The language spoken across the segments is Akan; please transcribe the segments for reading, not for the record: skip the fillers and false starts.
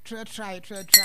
Try.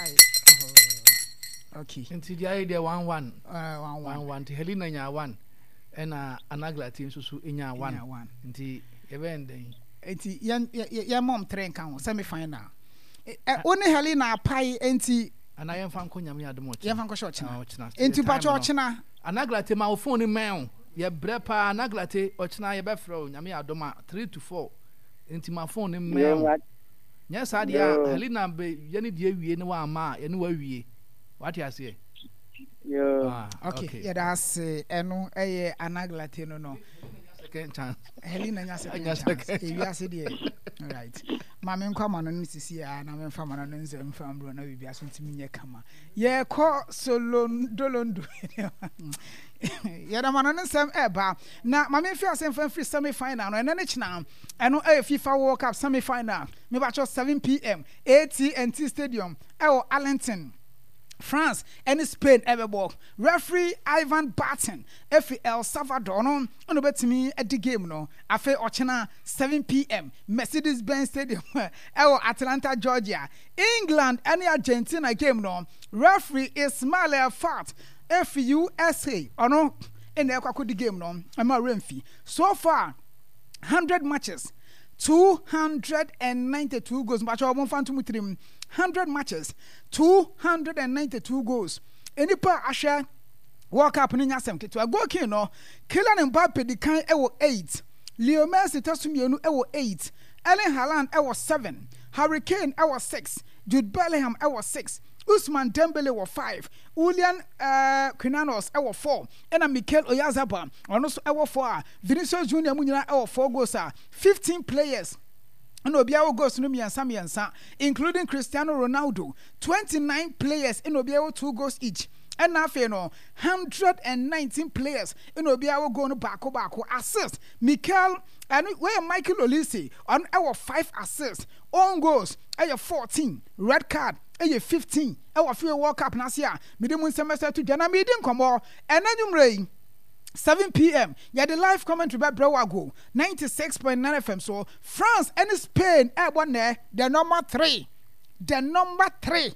Okay. Until the idea 1-1. 1-1. Helena nya 1. And Anagla team so inya 1. Until event. Enti ya mom train kan semi final. Only Helena pai enti ana yemfa nko nyame ademo chi. Yemfa nko short china. Enti pa cho china. Anagla te ma phone man. Ye brepa Anagla te ochina ye be frɛ nyame adoma 3 to 4. Enti ma phone man. Nya sa dia Helena be ye ne die wie ne wa ma ye ne wa wie. What you say? Yeah. Okay. Yeah, that's eno eye Anagla te no. Second chance. Helena nya second chance. E wi ase de. All right. Mama nkwa ma no sisi ya na me fa ma no nze mfa mbro na bibia so ntimi nye kama. Ye ko dolondo. Ya da ma no nsem eba. Na mama fi asem fa free semi final no ene ne china. Eno FIFA World Cup semi final. Me ba cho 7 p.m. AT&T Stadium. Arlington. France and Spain everyball. Referee Ivan Barton F El Salvador no betimi at the game no. Afe ochina 7 p.m. Mercedes-Benz Stadium Atlanta, Georgia. England and Argentina game no. Referee Ismail Fat F USA no in the kwako game no. Ama Renfi. So far 100 matches. 292 goals. But I 100 matches, 292 goals. Enipa asha World Cup ni nyasem keto. Go kin no. Kylian Mbappe di kan ewo 8. Leo Messi tasumienu ewo 8. Erling Haaland ewo 7. Harry Kane ewo 6. Jude Bellingham ewo 6. Ousmane Dembele were 5. Julian Quinones ewo 4. And Mikel Oyarzabal ono so ewo 4. Vinicius Junior munyina ewo 4 goals. 15 players. And Obiawo goes no miansa, including Cristiano Ronaldo. 29 players in Obiawo 2 goals each. And now, 119 players in Obiawo go no bako assist. Mikel and where Michael Olise on our 5 assists. On goals, 14. Red card, 15. Our few World Cup nasia. Midimun semester to Jana Midin Comor. And then you rain. 7 p.m. Yeah, the live commentary by Brewago 96.9 FM. So France and Spain, one there, the number 3. The number 3.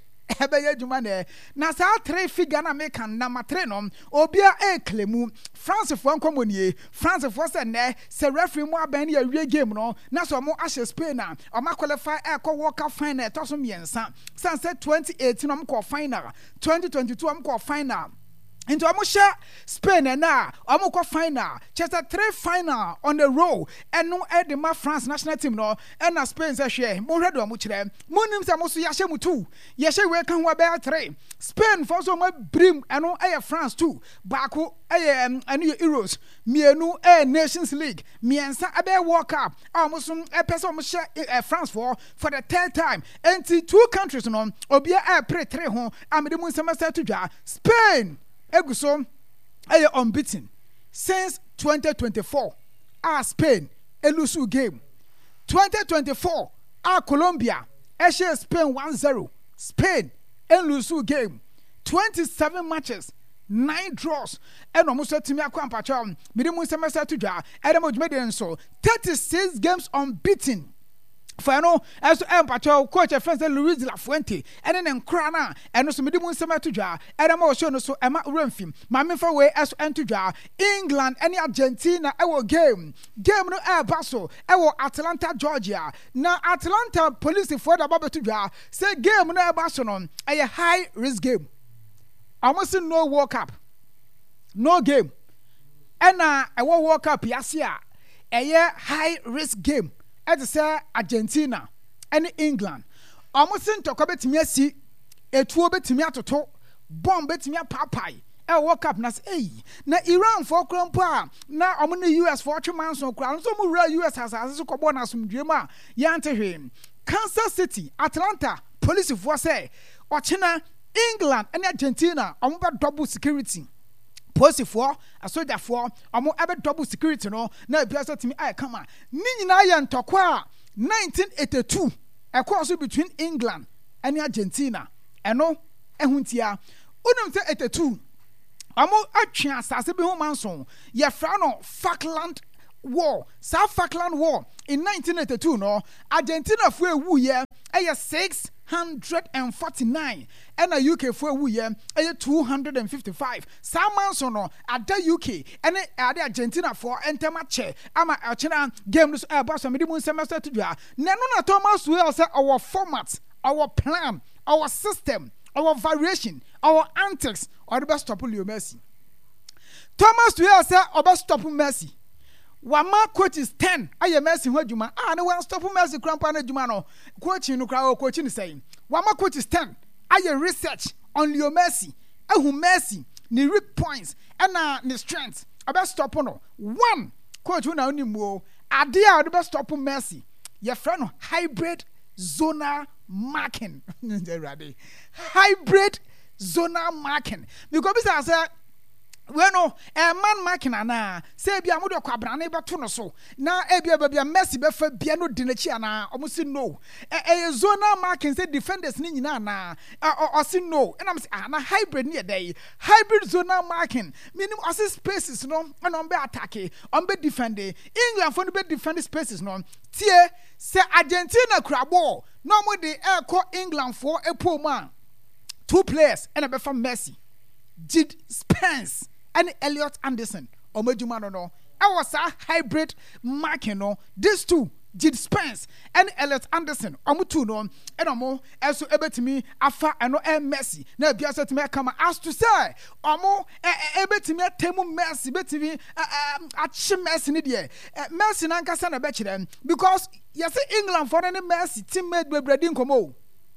Now, say 3 figure na make number 3 no. Obia claimu France for one France for say referee mo abani a real game no. Na so mo ashe Spain na. O ma qualify World Cup final to so miensa. San say 2018 am call final. 2022 am call final. Into Amusha Spain and now Amuko final, just a 3 final on the row, and no Edema France national team no, and Spain says share, Moredo Muchre, Munim Samosu Yashemu 2, Yashe welcome Waber 3, Spain for so much brim and no air France 2, Baku and Euros, Mienu Air Nations League, Miensa Abe World Cup, almost a person France for the 3rd time, and 2 countries no, Obia Air Pre 3 home, Amidimun semester to Ja, Spain. Eguso are unbeaten since 2024. Spain elusu game. 2024 Colombia Spain 1-0. Spain elusu game. 27 matches, 9 draws. And almost timi akwampacho midimu semester to ja. Edemo jumeden so 36 games unbeaten. For no, as Empacho, coach a friend Luis La Fuente, and then Crana, and also Midimun Samatuja, and I'm also so Emma Renfim, Mammy for way as Antuja, England, and Argentina, our game no air basso, our Atlanta, Georgia. Now Atlanta police for the Baba Tuja, say game no air basso, a high risk game. Almost no World Cup, no game, and I will World Cup, Yasia, a high risk game. As I say, Argentina and England. Almost in talk about me, see a 2 bet me to talk, bomb bet me a papai. I woke up and say, na Iran for Krumpa, now I'm in the US for 2 months on crown. So, US has a cobona some dreamer, Yante him. Kansas City, Atlanta, police force say, or China, England, and Argentina, I'm about double security. Post for a soldier for a more ever double security no na biasa to me I come on ni nyina ya ntokwa 1982 a course between England and Argentina eno ehuntia unum say 82 amo atwa asase bi ho manson ye fra no Falkland War South Falkland War in 1982 no Argentina fu ewu ye 6 149 and a UK for a year 255 Salman sono at the UK and at Argentina for Entamache ama Argentina games boss minimum semester to do Nanona Thomas will say our format, our plan, our system, our variation, our antics or the best stop Leo Messi. Thomas will say our best stop Messi. Wama coach is 10. I am Messi who Juma. No one stop Messi Crampana Jumano. Coaching no crowd coaching saying. Wama coach is 10. I research on Leo Messi. Who Messi ni weak points and ni strengths. About stop no. One coach who now ni more. Idea the best stop Messi. Your friend hybrid zonal marking. Hybrid zonal marking. Because I said bueno man marking ana say bia mo de kwabrane beto no so na bia Messi be fa bia no dinachi ana omo say no zonal marking say defenders ni nyina na o say no and am say na hybrid ni dey hybrid zonal marking meaning o say spaces no and on be attack on be defend England for no be defend spaces no tie say Argentina crabo no mo de call England for epoma 2 players and be from Messi did Spence and Elliot Anderson or Majumano no. I was a hybrid marking no. These two did Spence and Elliot Anderson omutu no and omo also able to me afa and no Messi na biasa to me come as to say omo able to me temu Messi betimi achi Messi ni de Messi na nkasa na be kire because you see England for any Messi teammate be breading komo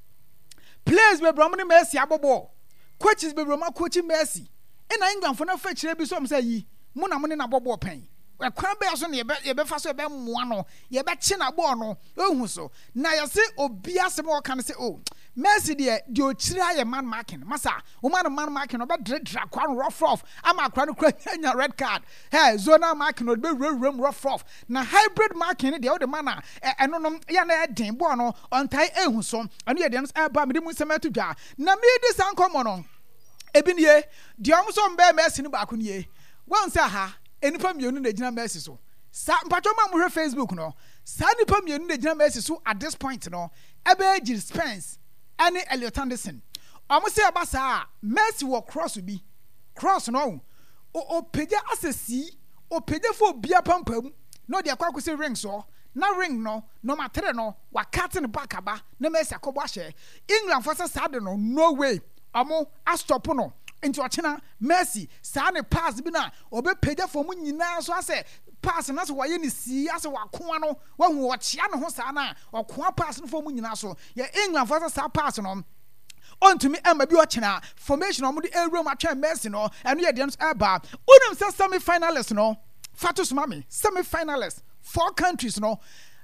players be bromni Messi abobo coaches be broma coaching Messi in England for no fetch be so say yi mo na mo ne na bobo pen e kwan be so na ye be fa so be moa no ye be chi na ball no ehun so na ye say obi asem o kan say oh Messi de o chira ye man marking masa o man marking no be dra kwan rough ama kwan no kra red card hey zonal marking no be rough na hybrid marking de o de man na eno no ya na den ball no ontai ehun so eno ye de no ba me de mu nsema to dwa na me de san komo no ebi nie de om so mbe Messi ni ba ko nie wan say ha enipa mienu na gina Messi so sa mpacho ma mo hwe Facebook no sa nipa mienu na gina Messi so at this point no ebe Jill Spence and Elliot Anderson omo say abasa Messi wo cross no o peja asesi o peja fo bia pampam no de akwa say ring so na ring no matter no wa cut in back aba na Messi akobo ahye England for say no way omo astop no into China Messi sa ne pass bi na obe pagya for mu nyina so ase pass na so waye ni si ase wakoa no wa hu wo chia no ho sa na wakoa pass no for mu nyina so ye England for sa pass no ontumi ema bi o China formation omo de room atwa Messi no eno ye de no eba unim say semi finalists no fatus mami semi finalists 4 countries no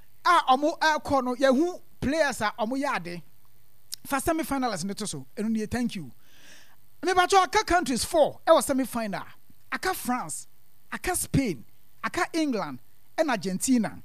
omo akọ no ye hu players omo yade for semi finalists no to so eno ne thank you me ba to aka countries 4 e was semi final aka France aka Spain aka England and Argentina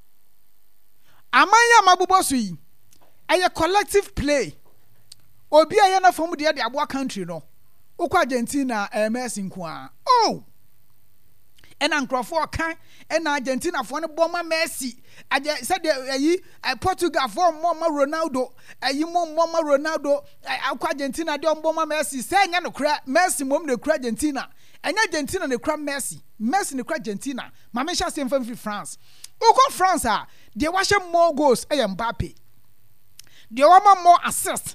amanya mabubo so yi eye collective play obi aye na fom de abo country no ukwa Argentina Messi nko oh and Ankrofo kan and Argentina for no bomber Messi said ayi Portugal for mama Ronaldo ayi mama Ronaldo akwa Argentina de bomber Messi say nya no kra Messi mom de kra Argentina enya Argentina ne kra Messi ne kra Argentina mama sha sem from France ukwa France de wa hye more goals Mbappe de wa more assists